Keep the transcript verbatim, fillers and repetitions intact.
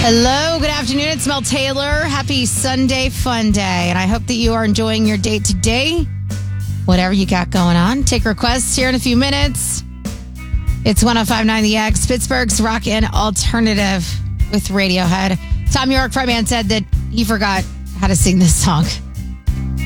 Hello, good afternoon. It's Mel Taylor. Happy Sunday fun day. And I hope that you are enjoying your date today. Whatever you got going on. Take requests here in a few minutes. It's one oh five point nine The X, Pittsburgh's rock and alternative with Radiohead. Tom York, frontman, said that he forgot how to sing this song.